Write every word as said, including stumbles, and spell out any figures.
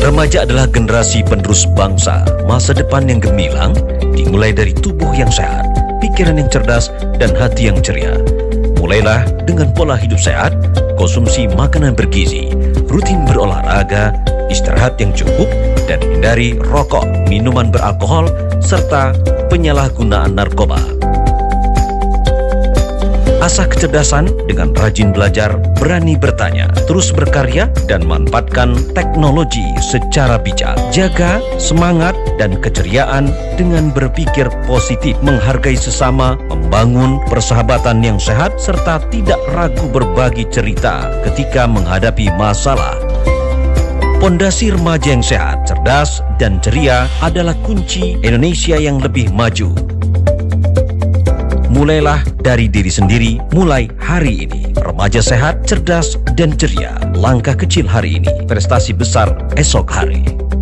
Remaja adalah generasi penerus bangsa. Masa depan yang gemilang dimulai dari tubuh yang sehat, pikiran yang cerdas, dan hati yang ceria. Mulailah dengan pola hidup sehat, konsumsi makanan bergizi, rutin berolahraga, istirahat yang cukup, dan hindari rokok, minuman beralkohol, serta penyalahgunaan narkoba. Asah kecerdasan dengan rajin belajar, berani bertanya, terus berkarya, dan manfaatkan teknologi secara bijak. Jaga semangat dan keceriaan dengan berpikir positif, menghargai sesama, membangun persahabatan yang sehat, serta tidak ragu berbagi cerita ketika menghadapi masalah. Pondasi remaja yang sehat, cerdas, dan ceria adalah kunci Indonesia yang lebih maju. Mulailah dari diri sendiri, mulai hari ini. Remaja sehat, cerdas, dan ceria. Langkah kecil hari ini, prestasi besar esok hari.